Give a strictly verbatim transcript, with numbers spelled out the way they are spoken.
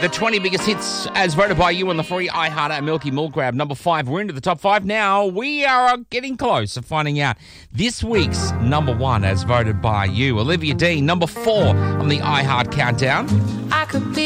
The twenty biggest hits as voted by you on the free iHeart Milky Milk Grab. Number five, we're into the top five now. We are getting close to finding out this week's number one as voted by you. Olivia Dean, number four on the iHeart Countdown. I could be